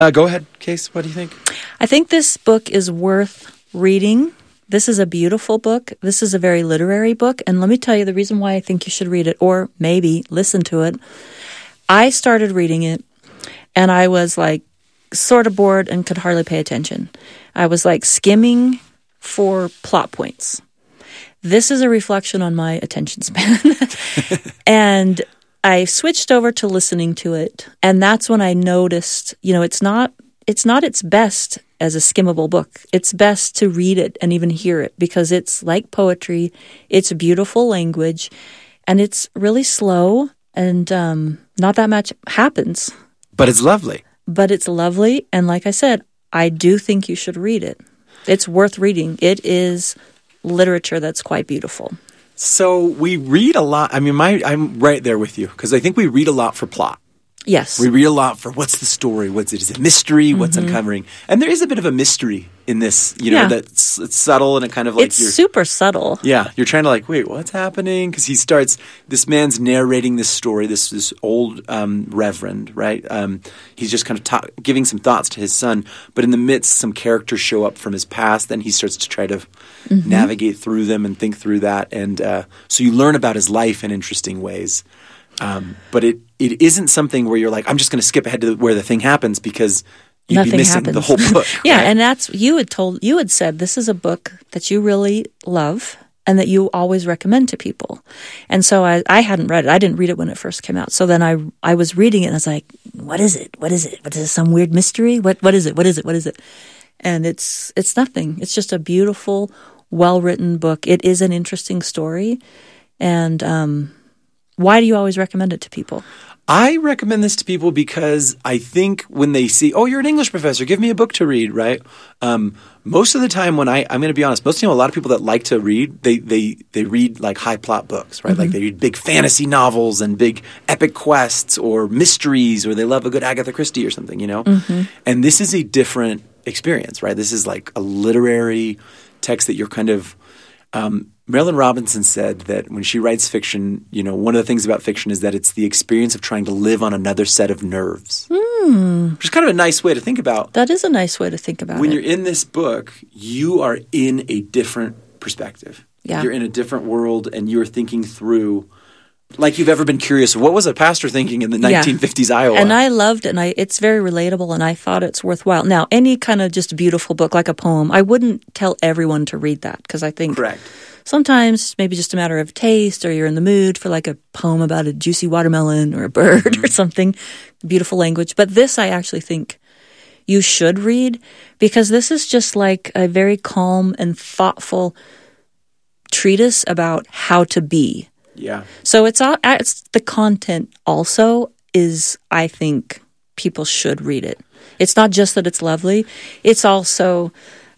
Go ahead, Case. What do you think? I think this book is worth reading. This is a beautiful book. This is a very literary book. And let me tell you the reason why I think you should read it, or maybe listen to it. I started reading it, and I was like sort of bored and could hardly pay attention. I was like skimming for plot points. This is a reflection on my attention span. And I switched over to listening to it, and that's when I noticed, it's not its best as a skimmable book. It's best to read it and even hear it because it's like poetry. It's beautiful language, and it's really slow, and not that much happens. But it's lovely. And like I said, I do think you should read it. It's worth reading. It is literature that's quite beautiful. So we read a lot. I mean, I'm right there with you because I think we read a lot for plot. Yes. We read a lot for what's the story, is it mystery, what's uncovering. And there is a bit of a mystery in this, that's it's subtle and it kind of like... It's super subtle. Yeah, you're trying to like, wait, what's happening? Because this man's narrating this story, this old reverend, right? He's just kind of giving some thoughts to his son, but in the midst, some characters show up from his past, then he starts to try to navigate through them and think through that. And so you learn about his life in interesting ways. But it isn't something where you're like, I'm just going to skip ahead to where the thing happens because you'd Nothing be missing happens. the whole book. Yeah, right? and that's you had said this is a book that you really love and that you always recommend to people. And so I hadn't read it. I didn't read it when it first came out. So then I was reading it and I was like, what is it? What is it? What is it? Some weird mystery? What is it? What is it? What is it? And it's nothing. It's just a beautiful, well-written book. It is an interesting story. And why do you always recommend it to people? I recommend this to people because I think when they see, oh, you're an English professor, give me a book to read, right? Most of the time when I'm going to be honest, most of the time a lot of people that like to read, they read like high plot books, right? Like they read big fantasy novels and big epic quests or mysteries, or they love a good Agatha Christie or something, And this is a different experience, right? This is like a literary text that you're kind of Marilynne Robinson said that when she writes fiction, one of the things about fiction is that it's the experience of trying to live on another set of nerves. Which is kind of a nice way to think about. That is a nice way to think about it. When you're in this book, you are in a different perspective. Yeah. You're in a different world, and you're thinking through, like you've ever been curious, what was a pastor thinking in the 1950s Iowa? And I loved it, and it's very relatable, and I thought it's worthwhile. Now, any kind of just beautiful book, like a poem, I wouldn't tell everyone to read that, because I think... Correct. Sometimes maybe just a matter of taste, or you're in the mood for like a poem about a juicy watermelon or a bird or something, beautiful language. But this I actually think you should read because this is just like a very calm and thoughtful treatise about how to be. Yeah. So it's the content also is, I think, people should read it. It's not just that it's lovely. It's also...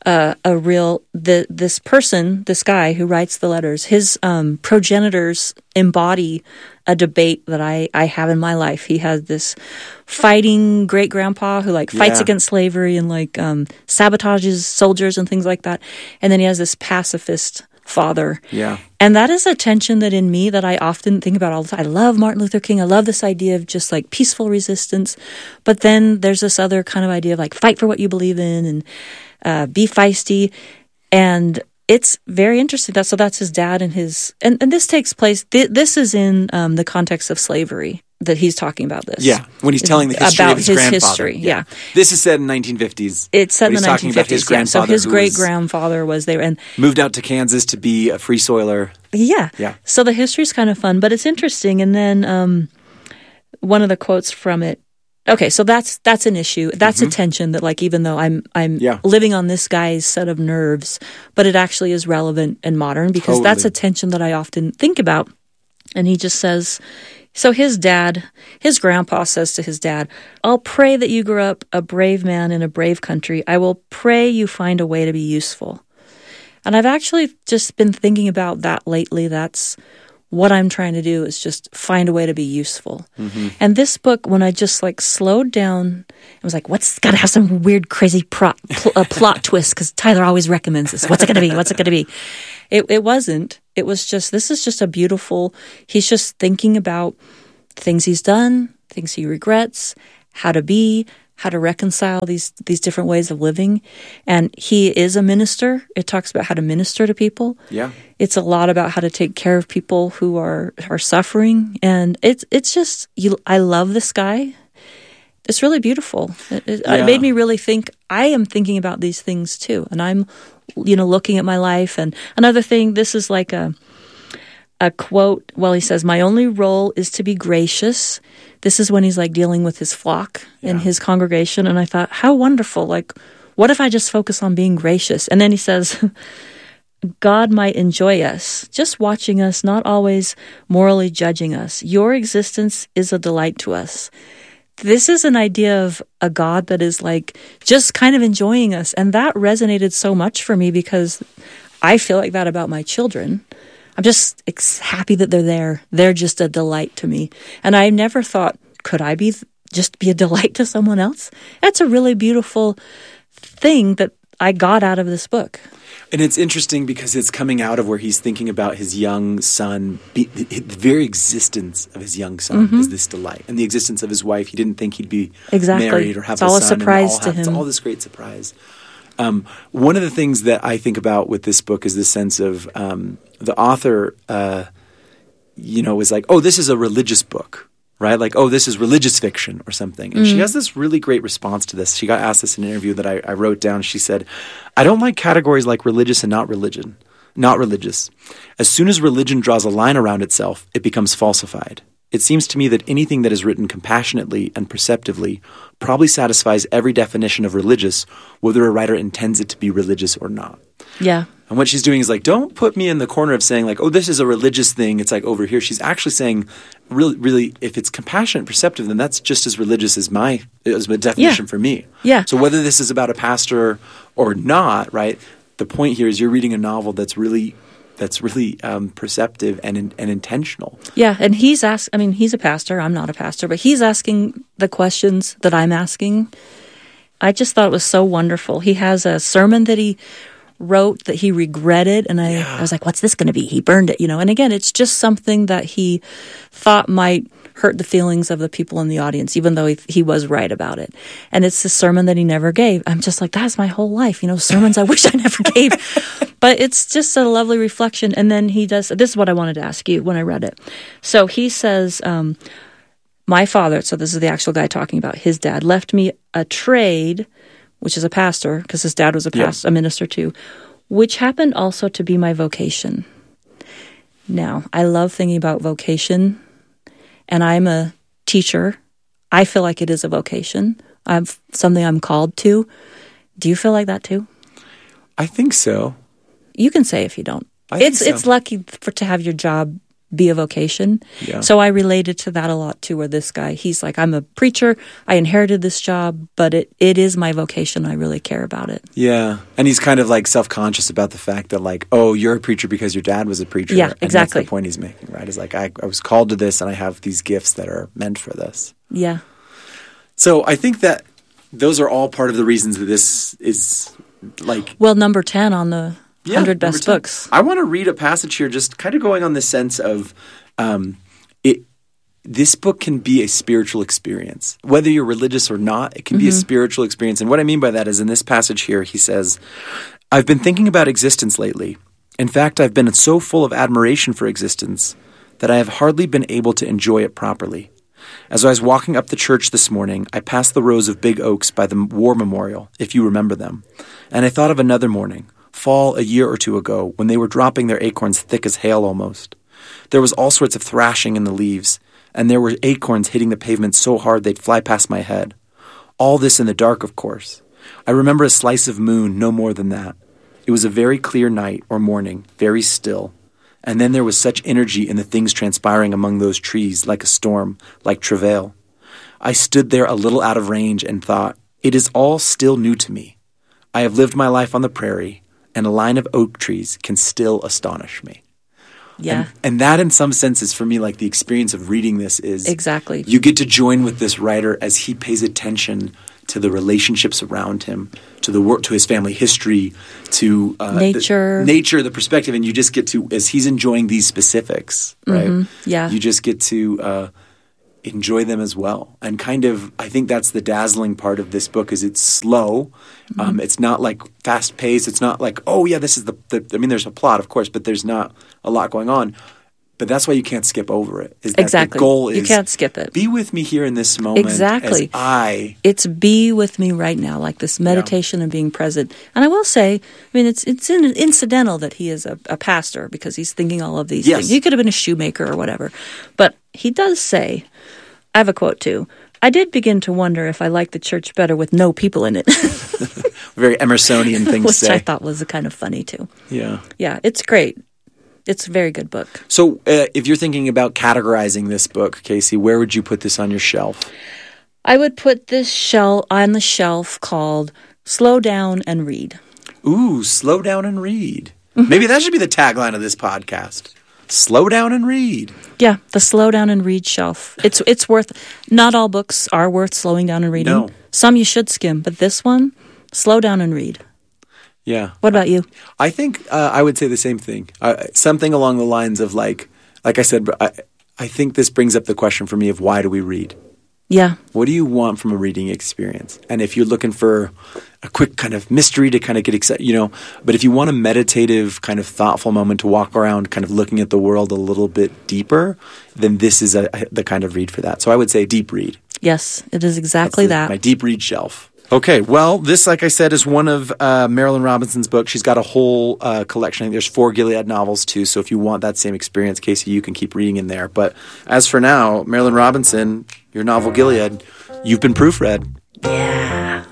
this guy who writes the letters, his progenitors embody a debate that I have in my life. He has this fighting great grandpa who fights against slavery and sabotages soldiers and things like that. And then he has this pacifist father. Yeah. And that is a tension that in me that I often think about all the time. I love Martin Luther King. I love this idea of just peaceful resistance. But then there's this other kind of idea of fight for what you believe in and be feisty, and it's very interesting. That's his dad and his and this takes place. This is in the context of slavery that he's talking about. This, yeah, when he's telling the history of his grandfather. History, yeah. This is set in 1950s. It's set in the 1950s. Talking about his grandfather, so his great grandfather was there and moved out to Kansas to be a free soiler. Yeah, yeah. So the history is kind of fun, but it's interesting. And then one of the quotes from it. Okay, so that's an issue. That's a tension that even though I'm living on this guy's set of nerves, but it actually is relevant and modern because that's a tension that I often think about. And he just says, so his grandpa says to his dad, I'll pray that you grow up a brave man in a brave country. I will pray you find a way to be useful. And I've actually just been thinking about that lately. That's what I'm trying to do is just find a way to be useful. Mm-hmm. And this book, when I just slowed down, I was like, what's got to have some weird, crazy plot twist because Tyler always recommends this. What's it going to be? What's it going to be? It wasn't. It was just, this is just a beautiful, he's just thinking about things he's done, things he regrets, how to be, how to reconcile these different ways of living. And he is a minister. It talks about how to minister to people. Yeah. It's a lot about how to take care of people who are suffering. And it's just, I love this guy. It's really beautiful. It made me really think. I am thinking about these things too. And I'm, looking at my life. And another thing, this is like a quote. Well, he says, "My only role is to be gracious." This is when he's like dealing with his flock and his congregation. And I thought, how wonderful. Like, what if I just focus on being gracious? And then he says, "God might enjoy us, just watching us, not always morally judging us. Your existence is a delight to us." This is an idea of a God that is like just kind of enjoying us. And that resonated so much for me because I feel like that about my children. I'm just happy that they're there. They're just a delight to me. And I never thought, could I be a delight to someone else? That's a really beautiful thing that I got out of this book. And it's interesting because it's coming out of where he's thinking about his young son. The very existence of his young son is this delight. And the existence of his wife, he didn't think he'd be married or have a son. It's all a surprise to him. It's all this great surprise. One of the things that I think about with this book is the sense of the author, is like, oh, this is a religious book, right? Like, oh, this is religious fiction or something. And she has this really great response to this. She got asked this in an interview that I wrote down. She said, "I don't like categories like religious and not religious. As soon as religion draws a line around itself, it becomes falsified. It seems to me that anything that is written compassionately and perceptively probably satisfies every definition of religious, whether a writer intends it to be religious or not." Yeah. And what she's doing is like, don't put me in the corner of saying like, oh, this is a religious thing. It's like over here. She's actually saying, really, if it's compassionate and perceptive, then that's just as religious as my definition for me. Yeah. So whether this is about a pastor or not, right? The point here is you're reading a novel that's really perceptive and intentional. Yeah, and he's a pastor. I'm not a pastor, but he's asking the questions that I'm asking. I just thought it was so wonderful. He has a sermon that he wrote that he regretted, and I was like, what's this going to be? He burned it, And again, it's just something that he thought might hurt the feelings of the people in the audience, even though he was right about it. And it's a sermon that he never gave. I'm just like, that's my whole life, sermons I wish I never gave. But it's just a lovely reflection. And then he does, this is what I wanted to ask you when I read it. So he says, my father, so this is the actual guy talking about his dad, left me a trade, which is a pastor, because his dad was a minister too, which happened also to be my vocation. Now, I love thinking about vocation, and I'm a teacher. I feel like it is a vocation. I've something I'm called to. Do you feel like that too? I think so. You can say if you don't. It's lucky to have your job be a vocation. Yeah. So I related to that a lot too, where this guy, he's like, I'm a preacher, I inherited this job, but it is my vocation. I really care about it. Yeah. And he's kind of like self-conscious about the fact that like, oh, you're a preacher because your dad was a preacher. Yeah, exactly. And that's the point he's making, right? It's like, I was called to this and I have these gifts that are meant for this. Yeah. So I think that those are all part of the reasons that this is like... Well, number 10 on the 100 best books. I want to read a passage here just kind of going on the sense of this book can be a spiritual experience. Whether you're religious or not, it can be a spiritual experience. And what I mean by that is in this passage here, he says, "I've been thinking about existence lately. In fact, I've been so full of admiration for existence that I have hardly been able to enjoy it properly. As I was walking up the church this morning, I passed the rows of big oaks by the war memorial, if you remember them. And I thought of another morning, fall a year or two ago, when they were dropping their acorns thick as hail almost. There was all sorts of thrashing in the leaves, and there were acorns hitting the pavement so hard they'd fly past my head. All this in the dark, of course. I remember a slice of moon, no more than that. It was a very clear night or morning, very still. And then there was such energy in the things transpiring among those trees, like a storm, like travail. I stood there a little out of range and thought, it is all still new to me. I have lived my life on the prairie, and a line of oak trees can still astonish me." Yeah. And that in some senses for me, like the experience of reading this is... Exactly. You get to join with this writer as he pays attention to the relationships around him, to the work, to his family history, to nature, the perspective, and you just get to, as he's enjoying these specifics, right? Yeah. You just get to enjoy them as well. And kind of, I think that's the dazzling part of this book is it's slow. It's not like fast paced. It's not like, oh yeah, this is I mean, there's a plot, of course, but there's not a lot going on. But that's why you can't skip over it. Is that exactly. The goal is you can't skip it. Be with me here in this moment. Exactly. It's be with me right now, like this meditation and being present. And I will say, I mean, it's incidental that he is a pastor because he's thinking all of these things. He could have been a shoemaker or whatever. But he does say, I have a quote too, I did begin to wonder if I liked the church better with no people in it. Very Emersonian thing to say. Which I thought was kind of funny too. Yeah. Yeah, it's great. It's a very good book. So if you're thinking about categorizing this book, Casey, where would you put this on your shelf? I would put this on the shelf called Slow Down and Read. Ooh, slow down and read. Maybe that should be the tagline of this podcast. Slow down and read. Yeah, the slow down and read shelf. It's worth, not all books are worth slowing down and reading. No. Some you should skim, but this one, slow down and read. Yeah. What about you? I think I would say the same thing. Something along the lines of like I said, I think this brings up the question for me of why do we read? Yeah. What do you want from a reading experience? And if you're looking for a quick kind of mystery to kind of get excited, but if you want a meditative kind of thoughtful moment to walk around kind of looking at the world a little bit deeper, then this is the kind of read for that. So I would say deep read. Yes, it is exactly that. My deep read shelf. Okay, well, this, like I said, is one of Marilynne Robinson's books. She's got a whole collection. I think there's 4 Gilead novels, too, so if you want that same experience, Casey, you can keep reading in there. But as for now, Marilynne Robinson, your novel Gilead, you've been proofread. Yeah.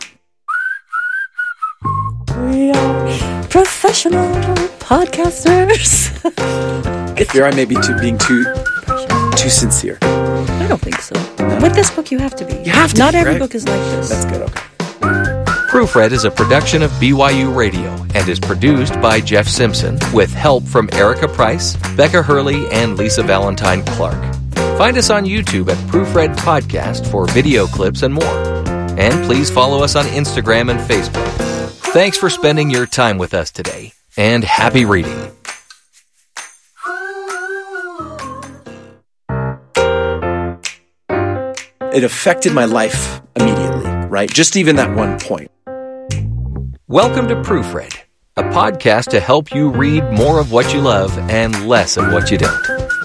We are professional podcasters. I fear I may be being too sincere. I don't think so. No. With this book, you have to be. You have to Not be, every right? book is like this. That's good, okay. Proofread is a production of BYU Radio and is produced by Jeff Simpson with help from Erica Price, Becca Hurley, and Lisa Valentine Clark. Find us on YouTube at Proofread Podcast for video clips and more. And please follow us on Instagram and Facebook. Thanks for spending your time with us today, and happy reading. It affected my life immediately, right? Just even that one point. Welcome to Proofread, a podcast to help you read more of what you love and less of what you don't.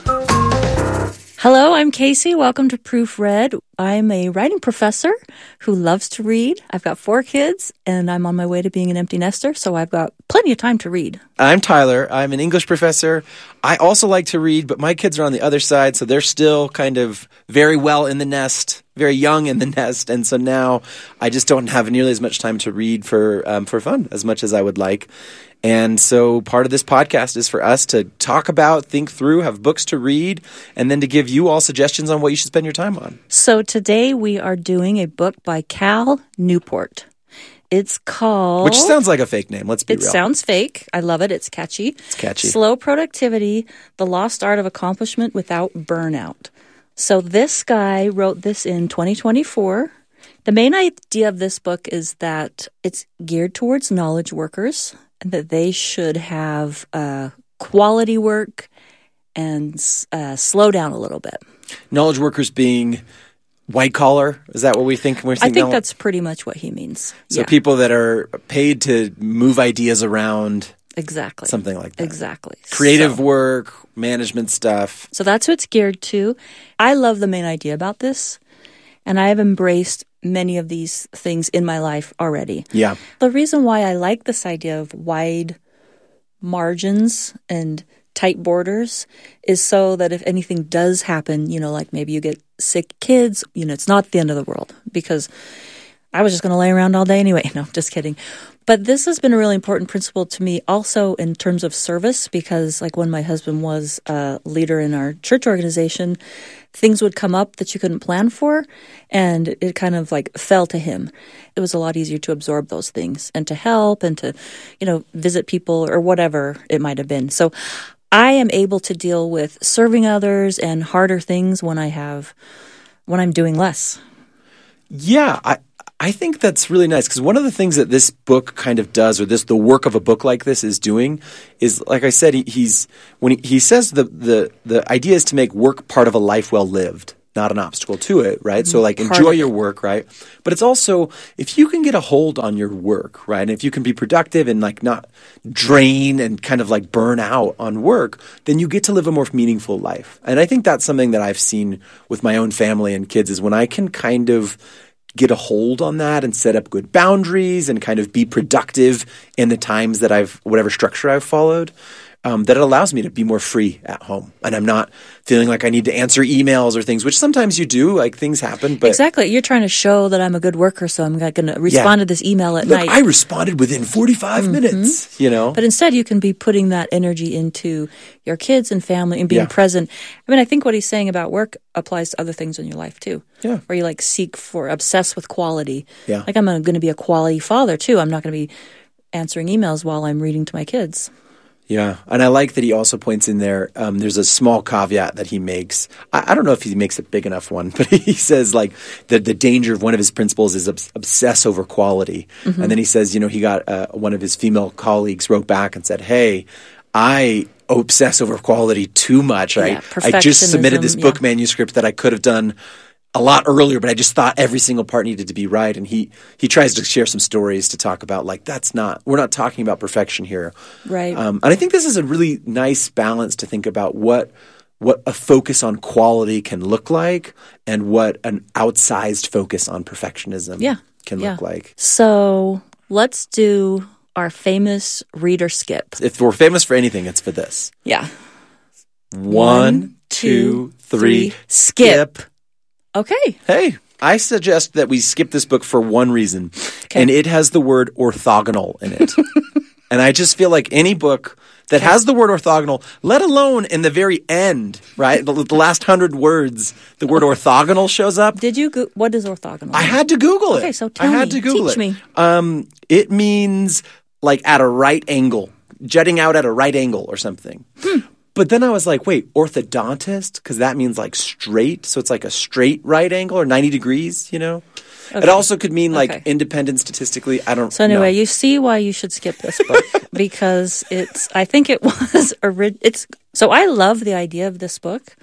Hello, I'm Casey. Welcome to Proofread. I'm a writing professor who loves to read. I've got 4 kids, and I'm on my way to being an empty nester, so I've got plenty of time to read. I'm Tyler. I'm an English professor. I also like to read, but my kids are on the other side, so they're still kind of very well in the nest, very young in the nest, and so now I just don't have nearly as much time to read for fun as much as I would like. And so part of this podcast is for us to talk about, think through, have books to read, and then to give you all suggestions on what you should spend your time on. So today we are doing a book by Cal Newport. It's called... Which sounds like a fake name, let's be real. It sounds fake. I love it. It's catchy. It's catchy. Slow Productivity, The Lost Art of Accomplishment Without Burnout. So this guy wrote this in 2024. The main idea of this book is that it's geared towards knowledge workers, and that they should have quality work and slow down a little bit. Knowledge workers being white collar? Is that what we think? I think that's pretty much what he means. So people that are paid to move ideas around. Exactly. Something like that. Exactly. Creative work, management stuff. So that's what it's geared to. I love the main idea about this, and I have embraced many of these things in my life already. Yeah. The reason why I like this idea of wide margins and tight borders is so that if anything does happen, like maybe you get sick kids, it's not the end of the world, because I was just going to lay around all day anyway. No, just kidding. But this has been a really important principle to me also in terms of service, because like when my husband was a leader in our church organization, things would come up that you couldn't plan for, and it kind of like fell to him. It was a lot easier to absorb those things and to help and to, visit people or whatever it might have been. So I am able to deal with serving others and harder things when I'm doing less. Yeah, I think that's really nice, because one of the things that this book kind of does, or the work of a book like this is doing, is, like I said, he says the idea is to make work part of a life well lived. not an obstacle to it, right? So like enjoy your work, right? But it's also, if you can get a hold on your work, right? And if you can be productive and like not drain and kind of like burn out on work, then you get to live a more meaningful life. And I think that's something that I've seen with my own family and kids is when I can kind of get a hold on that and set up good boundaries and kind of be productive in the times that whatever structure I've followed, that it allows me to be more free at home. And I'm not feeling like I need to answer emails or things, which sometimes you do, like things happen. But exactly. You're trying to show that I'm a good worker, so I'm going to respond to this email at night. I responded within 45 minutes, But instead you can be putting that energy into your kids and family and being present. I mean, I think what he's saying about work applies to other things in your life too. Yeah. Where you like obsess with quality. Yeah. Like I'm going to be a quality father too. I'm not going to be answering emails while I'm reading to my kids. Yeah, and I like that he also points in there, there's a small caveat that he makes. I don't know if he makes a big enough one, but he says like the danger of one of his principles is obsess over quality. Mm-hmm. And then he says, he got one of his female colleagues wrote back and said, hey, I obsess over quality too much. I just submitted this book manuscript that I could have done a lot earlier, but I just thought every single part needed to be right. And he tries to share some stories to talk about like, we're not talking about perfection here. Right. And I think this is a really nice balance to think about what a focus on quality can look like and what an outsized focus on perfectionism can look like. So let's do our famous reader skip. If we're famous for anything, it's for this. Yeah. 1, 2, 3, skip. Okay. Hey, I suggest that we skip this book for one reason, and it has the word orthogonal in it. And I just feel like any book that has the word orthogonal, let alone in the very end, right? The last 100 words, the word orthogonal shows up. Did you what is orthogonal? I had to Google it. Okay, so teach me. It means like at a right angle, jutting out at a right angle or something. But then I was like, wait, orthodontist? Because that means like straight. So it's like a straight right angle or 90 degrees, Okay. It also could mean like independent statistically. I don't know. So anyway, you see why you should skip this book because I think it was so I love the idea of this book,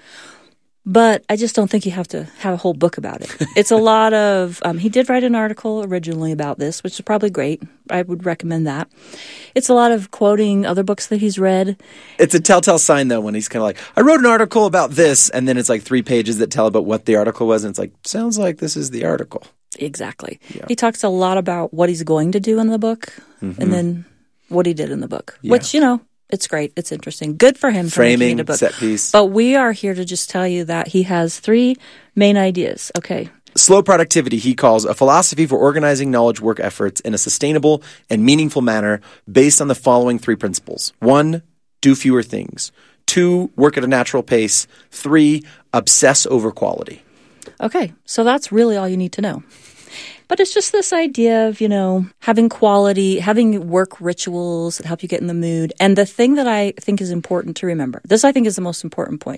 but I just don't think you have to have a whole book about it. It's a lot of, he did write an article originally about this, which is probably great. I would recommend that. It's a lot of quoting other books that he's read. It's a telltale sign, though, when he's kind of like, I wrote an article about this, and then it's like 3 pages that tell about what the article was, and it's like, sounds like this is the article. Exactly. Yeah. He talks a lot about what he's going to do in the book, and then what he did in the book, which, it's great. It's interesting. Good for him for making it a book. Set piece. But we are here to just tell you that he has 3 main ideas. Okay. Slow productivity, he calls a philosophy for organizing knowledge work efforts in a sustainable and meaningful manner based on the following 3 principles. 1, do fewer things. 2, work at a natural pace. 3, obsess over quality. Okay. So that's really all you need to know. But it's just this idea of, having quality, having work rituals that help you get in the mood. And the thing that I think is important to remember, this I think is the most important point,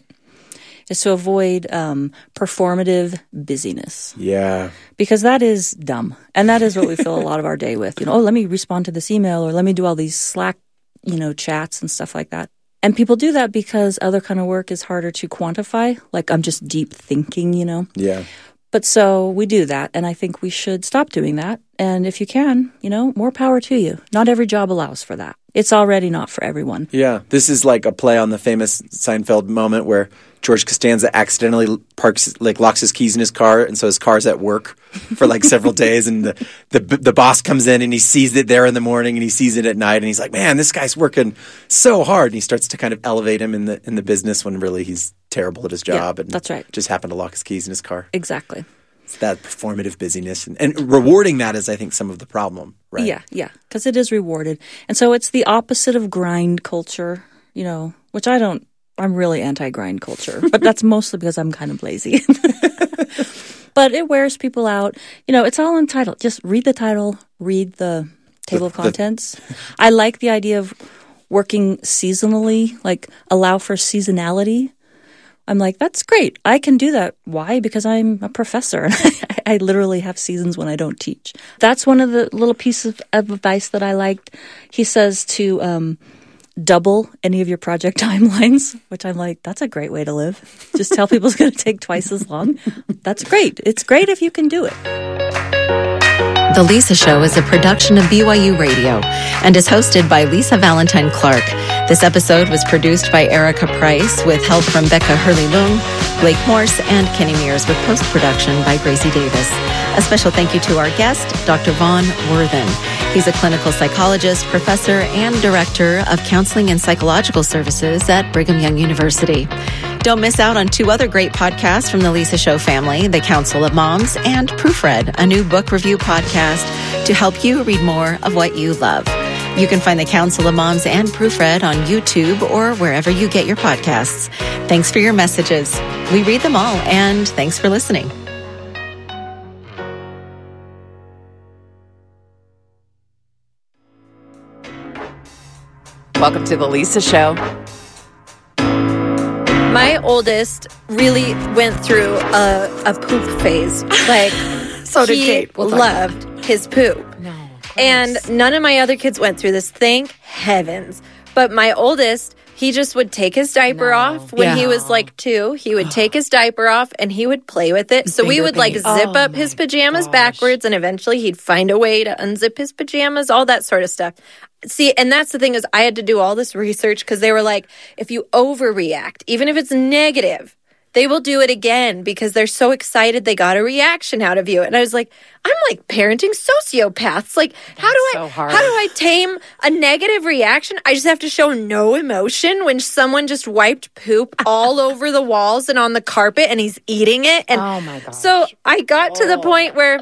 is to avoid performative busyness. Yeah. Because that is dumb. And that is what we fill a lot of our day with. Let me respond to this email or let me do all these Slack, chats and stuff like that. And people do that because other kind of work is harder to quantify. Like I'm just deep thinking, Yeah. But so we do that, and I think we should stop doing that. And if you can, more power to you. Not every job allows for that. It's already not for everyone. Yeah, this is like a play on the famous Seinfeld moment where George Costanza accidentally locks his keys in his car, and so his car's at work for like several days, and the boss comes in and he sees it there in the morning and he sees it at night, and he's like, man, this guy's working so hard, and he starts to kind of elevate him in the business when really he's terrible at his job. And that's right. Just happened to lock his keys in his car. Exactly. It's that performative busyness. And rewarding that is, I think, some of the problem, right? Yeah, because it is rewarded. And so it's the opposite of grind culture, which I'm really anti-grind culture. But that's mostly because I'm kind of lazy. But it wears people out. It's all in title. Just read the title, read the table of contents. I like the idea of working seasonally, like allow for seasonality. I'm like, that's great. I can do that. Why? Because I'm a professor. I literally have seasons when I don't teach. That's one of the little pieces of advice that I liked. He says to double any of your project timelines, which I'm like, that's a great way to live. Just tell people it's going to take twice as long. That's great. It's great if you can do it. The Lisa Show is a production of BYU Radio and is hosted by Lisa Valentine Clark. This episode was produced by Erica Price with help from Becca Hurley-Lung, Blake Morse, and Kenny Mears with post-production by Gracie Davis. A special thank you to our guest, Dr. Vaughn Worthen. He's a clinical psychologist, professor, and director of counseling and psychological services at Brigham Young University. Don't miss out on 2 other great podcasts from the Lisa Show family, The Council of Moms and Proofread, a new book review podcast to help you read more of what you love. You can find The Council of Moms and Proofread on YouTube or wherever you get your podcasts. Thanks for your messages. We read them all, and thanks for listening. Welcome to the Lisa Show. My oldest really went through a poop phase. Like, so did he Kate. loved his poop. No, and none of my other kids went through this. Thank heavens. But my oldest, he just would take his diaper off when he was like 2. He would take his diaper off and he would play with it. So we would like zip up his pajamas backwards, and eventually he'd find a way to unzip his pajamas, all that sort of stuff. See, and that's the thing is I had to do all this research because they were like, if you overreact, even if it's negative, they will do it again because they're so excited they got a reaction out of you. And I was like, I'm like parenting sociopaths. Like, how do I tame a negative reaction? I just have to show no emotion when someone just wiped poop all over the walls and on the carpet and he's eating it. And oh my gosh. So I got to the point where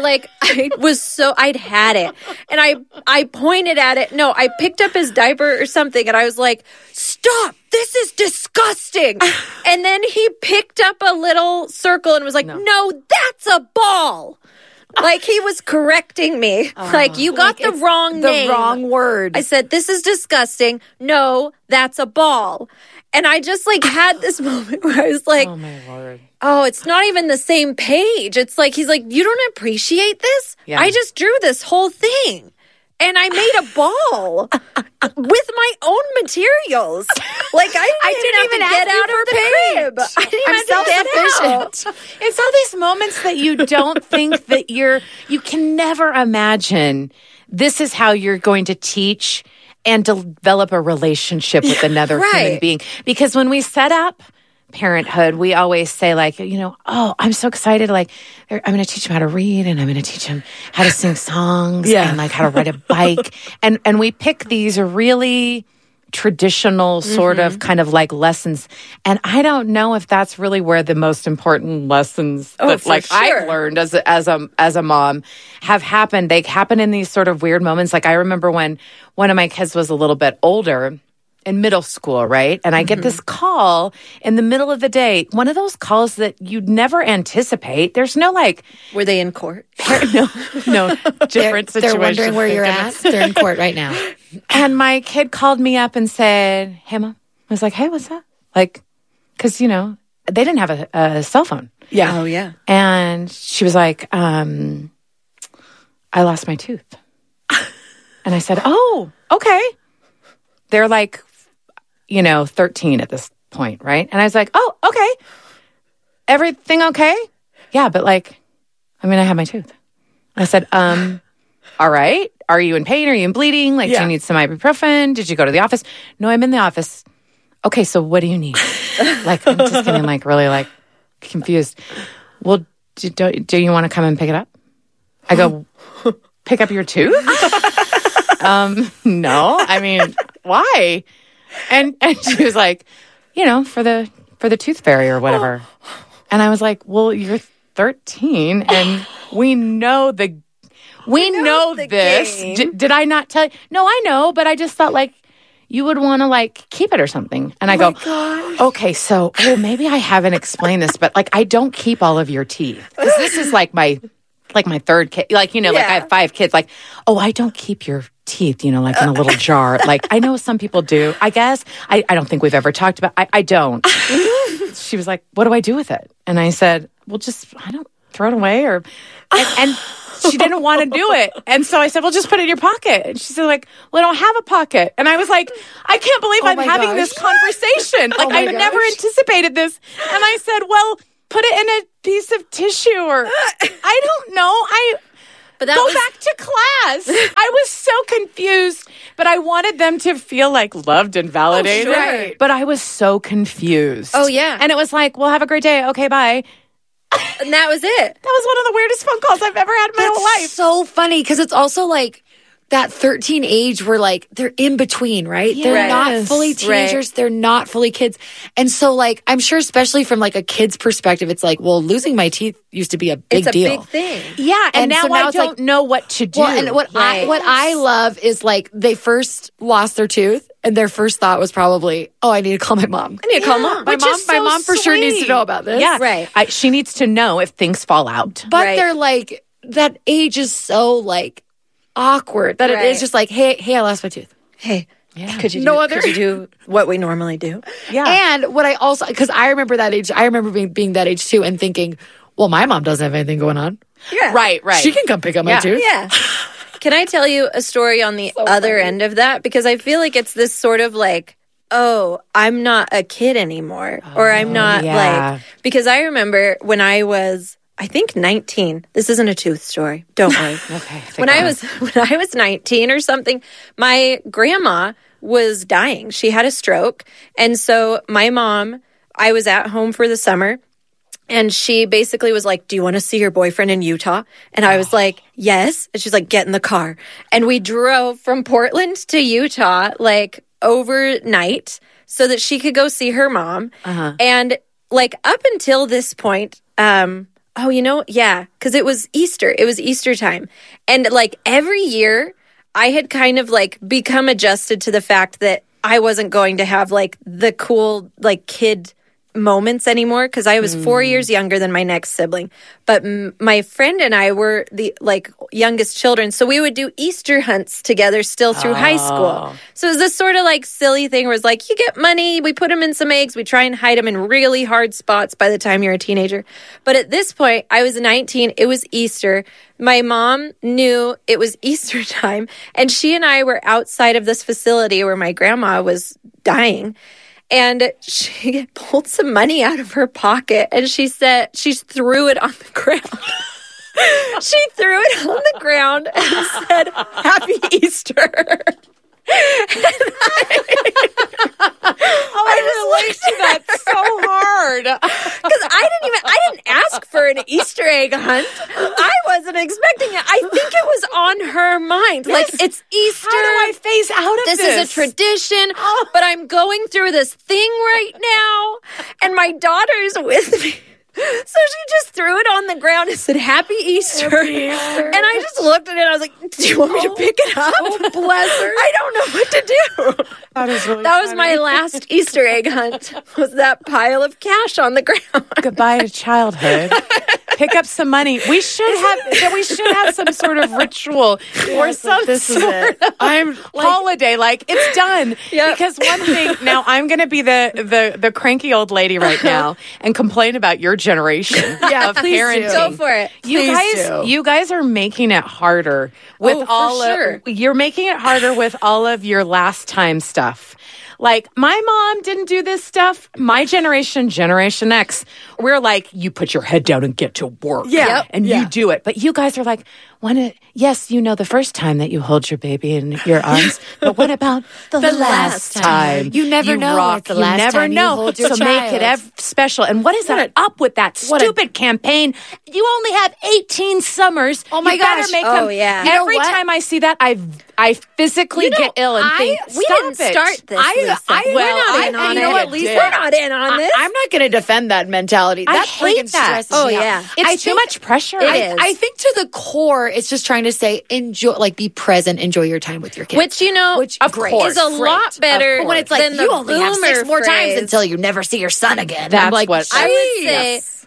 I'd had it. And I pointed at it. No, I picked up his diaper or something and I was like, stop, this is disgusting. And then he picked up a little circle and was like, no, that's a ball. Like he was correcting me. Like you got the wrong name. The wrong word. I said, this is disgusting. No, that's a ball. And I just like had this moment where I was like, oh my Lord. Oh, it's not even the same page. It's like, he's like, you don't appreciate this? Yeah. I just drew this whole thing. And I made a ball with my own materials. Like, I didn't even get out of the crib. I didn't I'm self-sufficient. It's all these moments that you don't think that you can never imagine this is how you're going to teach and develop a relationship with another human being. Because when we set up parenthood, we always say like, oh, I'm so excited. Like, I'm going to teach him how to read and I'm going to teach him how to sing songs and like how to ride a bike. And we pick these really traditional sort of kind of like lessons. And I don't know if that's really where the most important lessons that like I've learned as a mom have happened. They happen in these sort of weird moments. Like I remember when one of my kids was a little bit older, in middle school, right? And I get this call in the middle of the day, one of those calls that you'd never anticipate. There's no like... Were they in court? No, different situation. They're wondering where you're at. They're in court right now. And my kid called me up and said, hey, Mom. I was like, hey, what's up? Like, because, they didn't have a cell phone. Yeah. Oh, yeah. And she was like, I lost my tooth. And I said, oh, okay. They're like, 13 at this point, right? And I was like, oh, okay. Everything okay? Yeah, but like, I have my tooth. I said, all right. Are you in pain? Are you in bleeding? Like, do you need some ibuprofen? Did you go to the office? No, I'm in the office. Okay, so what do you need? Like, I'm just getting like really like confused. Well, do you want to come and pick it up? I go, pick up your tooth? No, why? And she was like, for the tooth fairy or whatever. And I was like, well, you're 13 and we know this. Did I not tell you? No, I know, but I just thought like you would want to like keep it or something. And I go, okay, so maybe I haven't explained this, but like I don't keep all of your teeth. Because this is like my third kid, like, like I have 5 kids, like, I don't keep your teeth, like in a little jar. Like, I know some people do, I guess. I don't think we've ever talked about, I don't. She was like, what do I do with it? And I said, well, throw it away? And she didn't want to do it. And so I said, well, just put it in your pocket. And she said, like, well, I don't have a pocket. And I was like, I can't believe I'm having this conversation. Like, I never anticipated this. And I said, well, put it in a piece of tissue or I don't know. But go back to class. I was so confused, but I wanted them to feel like loved and validated. Oh, sure. But I was so confused. Oh, yeah. And it was like, well, have a great day. Okay, bye. And that was it. That was one of the weirdest phone calls I've ever had in my whole life. So funny because it's also like that 13 age where like they're in between, right? Yes. They're not fully teenagers. Right. They're not fully kids. And so like, I'm sure especially from like a kid's perspective, it's like, well, losing my teeth used to be a big deal. It's a big thing. Yeah. And now so I don't know what to do. Well, and what I love is like they first lost their tooth and their first thought was probably, oh, I need to call my mom. I need to call mom. Which is so my mom for sure needs to know about this. Yeah. Right. She needs to know if things fall out. But they're like, that age is so like awkward that it is just like, hey, I lost my tooth. Hey, could you do what we normally do? Yeah. And what I also, because I remember that age, I remember being that age too and thinking, well, my mom doesn't have anything going on. Yeah. Right. She can come pick up my tooth. Yeah. Can I tell you a story on the other end of that? Because I feel like it's this sort of like, oh, I'm not a kid anymore. Or I'm not like, because I remember when I was, I think 19. This isn't a tooth story. Don't worry. Okay. When I was 19 or something, my grandma was dying. She had a stroke. And so my mom, I was at home for the summer and she basically was like, do you want to see your boyfriend in Utah? And I was like, yes. And she's like, get in the car. And we drove from Portland to Utah like overnight so that she could go see her mom. And like up until this point, because it was Easter. It was Easter time. And like every year, I had kind of like become adjusted to the fact that I wasn't going to have like the cool like kid moments anymore because I was 4 years younger than my next sibling. But my friend and I were the like youngest children. So we would do Easter hunts together still through high school. So it was this sort of like silly thing where it's like, you get money, we put them in some eggs, we try and hide them in really hard spots by the time you're a teenager. But at this point, I was 19, it was Easter. My mom knew it was Easter time and she and I were outside of this facility where my grandma was dying. And she pulled some money out of her pocket and she said, she threw it on the ground. She threw it on the ground and said, Happy Easter. I relate to that so hard. Because I didn't ask for an Easter egg hunt. I wasn't expecting it. I think it was on her mind. Like, it's Easter. How do I phase out of this? This is a tradition, but I'm going through this thing right now, and my daughter's with me. So she just threw it on the ground and said, Happy Easter. Happy Easter. And I just looked at it and I was like, do you want me to pick it up? Oh, bless her. I don't know what to do. That was my last Easter egg hunt, was that pile of cash on the ground. Goodbye to childhood. Pick up some money. We should have some sort of ritual or some sort of holiday. Like, it's done. Yep. Because one thing, now I'm going to be the cranky old lady right now and complain about your generation of parenting. Go for it. You guys are making it harder with you're making it harder with all of your last time stuff. Like, my mom didn't do this stuff. My generation, Generation X, we're like, you put your head down and get to work. Yeah. And you do it. But you guys are like, yes, you know the first time that you hold your baby in your arms, but what about the last time? You never know. You never know. You so make it special. And what is that up with that stupid campaign? You only have 18 summers. Oh my gosh. Better make them. Yeah. Every time I see that, I physically get ill and think, we didn't start this. We're not in on it. Lisa, we're not in on this. I'm not going to defend that mentality. That hate that. stresses me out. It's too much pressure. I think to the core, it's just trying to say, enjoy, like, be present, enjoy your time with your kids. Which, of course, is a lot better when it's like, than you only have 6 more times phrase. until you never see your son again. That's I'm like, what I would say.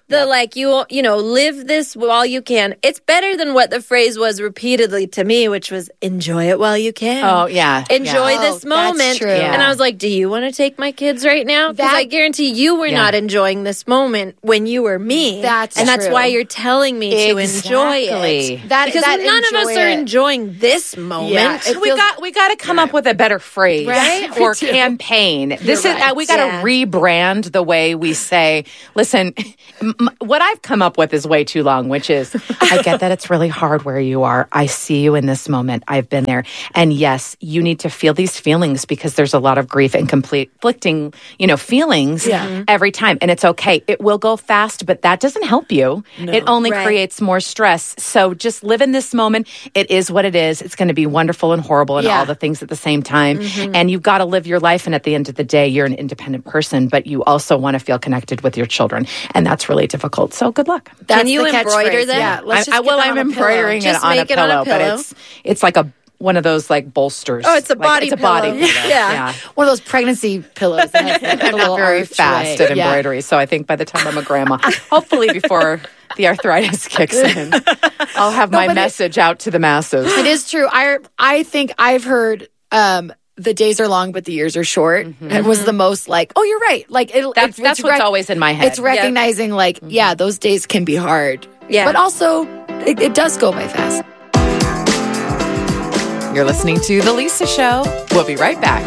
live this while you can. It's better than what the phrase was repeatedly to me, which was enjoy it while you can. Oh, yeah. Enjoy this moment. That's true. And I was like, do you want to take my kids right now? Because I guarantee you were not enjoying this moment when you were me. That's why you're telling me to enjoy it. Because none of us are enjoying this moment. Yeah. We got to come up with a better phrase, right? Or campaign. This is we got to rebrand the way we say. Listen, what I've come up with is way too long, which is I get that it's really hard where you are. I see you in this moment. I've been there, and yes, you need to feel these feelings because there's a lot of grief and conflicting, feelings every time, and it's okay. It will go fast, but that doesn't help you. No. It only creates more stress. So just live in this moment. It is what it is. It's going to be wonderful and horrible and all the things at the same time. Mm-hmm. And you've got to live your life. And at the end of the day, you're an independent person, but you also want to feel connected with your children. And that's really difficult. So good luck. Can you embroider that? Yeah, I'm embroidering it on a pillow, but it's like one of those like bolsters. Oh, it's a body pillow. Body pillow. Yeah. One of those pregnancy pillows. I'm not very fast at embroidery, so I think by the time I'm a grandma, hopefully before the arthritis kicks in, I'll have my message out to the masses. It is true. I think I've heard the days are long, but the years are short. Mm-hmm. It was the most like, oh, you're right. Like that's what's always in my head. It's recognizing like, those days can be hard. Yeah. But also, it does go by fast. You're listening to The Lisa Show. We'll be right back.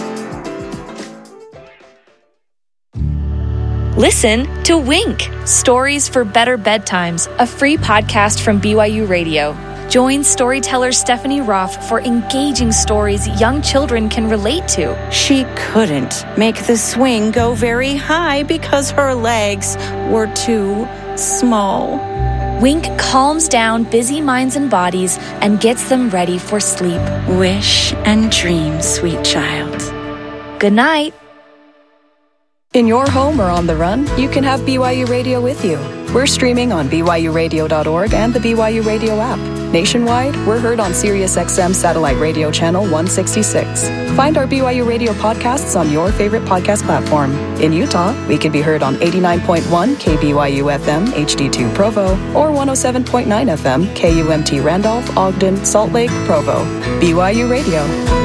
Listen to Wink, Stories for Better Bedtimes, a free podcast from BYU Radio. Join storyteller Stephanie Roth for engaging stories young children can relate to. She couldn't make the swing go very high because her legs were too small. Wink calms down busy minds and bodies and gets them ready for sleep. Wish and dream, sweet child. Good night. In your home or on the run, you can have BYU Radio with you. We're streaming on BYURadio.org and the BYU Radio app. Nationwide, we're heard on SiriusXM Satellite Radio Channel 166. Find our BYU Radio podcasts on your favorite podcast platform. In Utah, we can be heard on 89.1 KBYU FM HD2 Provo or 107.9 FM KUMT Randolph, Ogden, Salt Lake, Provo. BYU Radio.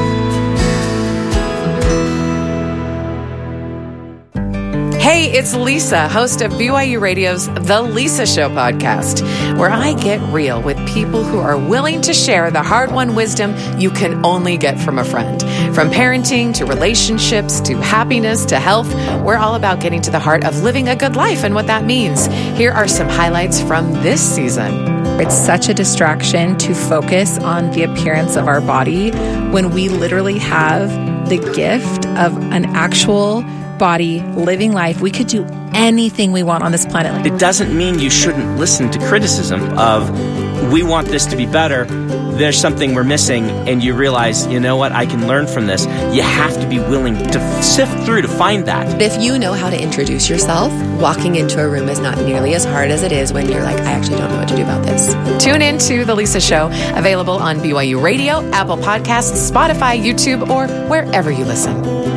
Hey, it's Lisa, host of BYU Radio's The Lisa Show podcast, where I get real with people who are willing to share the hard-won wisdom you can only get from a friend. From parenting to relationships to happiness to health, we're all about getting to the heart of living a good life and what that means. Here are some highlights from this season. It's such a distraction to focus on the appearance of our body when we literally have the gift of an actual body, living life. We could do anything we want on this planet. It doesn't mean you shouldn't listen to criticism of, we want this to be better, there's something we're missing, and you realize, you know what, I can learn from this. You have to be willing to sift through to find that. If you know how to introduce yourself, walking into a room is not nearly as hard as it is when you're like, I actually don't know what to do about this. Tune in to The Lisa Show, available on BYU Radio, Apple Podcasts, Spotify, YouTube, or wherever you listen.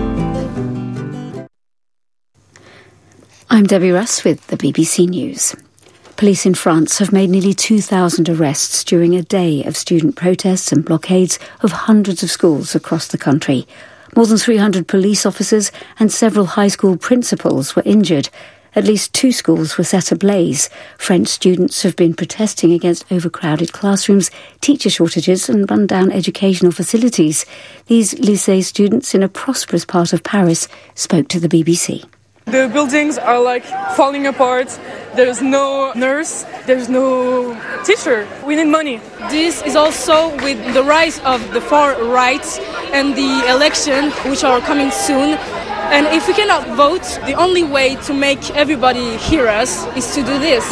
I'm Debbie Russ with the BBC News. Police in France have made nearly 2,000 arrests during a day of student protests and blockades of hundreds of schools across the country. More than 300 police officers and several high school principals were injured. At least 2 schools were set ablaze. French students have been protesting against overcrowded classrooms, teacher shortages and run-down educational facilities. These lycée students in a prosperous part of Paris spoke to the BBC. The buildings are like falling apart. There's no nurse. There's no teacher. We need money. This is also with the rise of the far right and the election, which are coming soon. And if we cannot vote, the only way to make everybody hear us is to do this.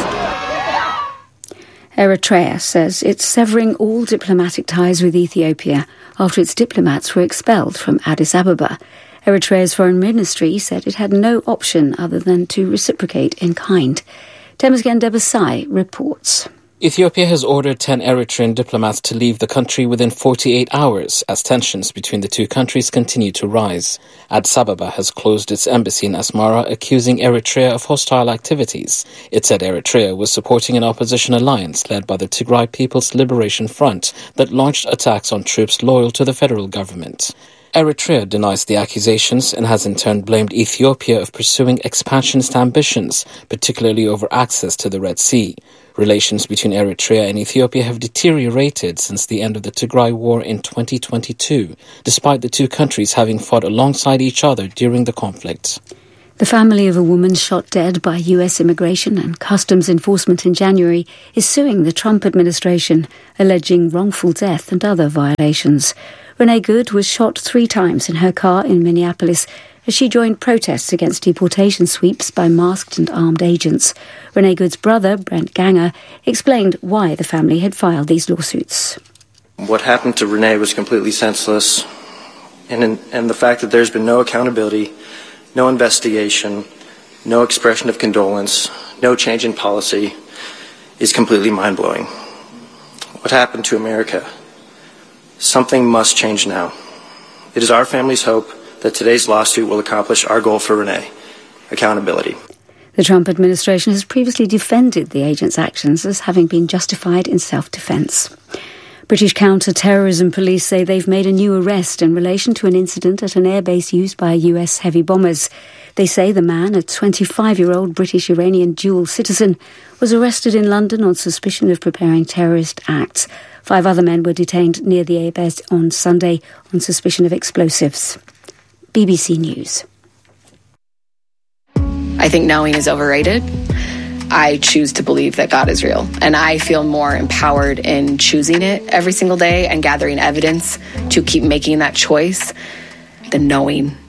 Eritrea says it's severing all diplomatic ties with Ethiopia after its diplomats were expelled from Addis Ababa. Eritrea's foreign ministry said it had no option other than to reciprocate in kind. Temesgen Debasai reports. Ethiopia has ordered 10 Eritrean diplomats to leave the country within 48 hours as tensions between the two countries continue to rise. Addis Ababa has closed its embassy in Asmara, accusing Eritrea of hostile activities. It said Eritrea was supporting an opposition alliance led by the Tigray People's Liberation Front that launched attacks on troops loyal to the federal government. Eritrea denies the accusations and has in turn blamed Ethiopia of pursuing expansionist ambitions, particularly over access to the Red Sea. Relations between Eritrea and Ethiopia have deteriorated since the end of the Tigray War in 2022, despite the two countries having fought alongside each other during the conflict. The family of a woman shot dead by U.S. Immigration and Customs Enforcement in January is suing the Trump administration, alleging wrongful death and other violations. Renee Good was shot 3 times in her car in Minneapolis as she joined protests against deportation sweeps by masked and armed agents. Renee Good's brother, Brent Ganger, explained why the family had filed these lawsuits. What happened to Renee was completely senseless, and the fact that there's been no accountability, no investigation, no expression of condolence, no change in policy is completely mind-blowing. What happened to America? Something must change now. It is our family's hope that today's lawsuit will accomplish our goal for Renee, accountability. The Trump administration has previously defended the agent's actions as having been justified in self-defense. British counter-terrorism police say they've made a new arrest in relation to an incident at an airbase used by US heavy bombers. They say the man, a 25-year-old British-Iranian dual citizen, was arrested in London on suspicion of preparing terrorist acts. 5 other men were detained near the airbase on Sunday on suspicion of explosives. BBC News. I think knowing is overrated. I choose to believe that God is real, and I feel more empowered in choosing it every single day and gathering evidence to keep making that choice than knowing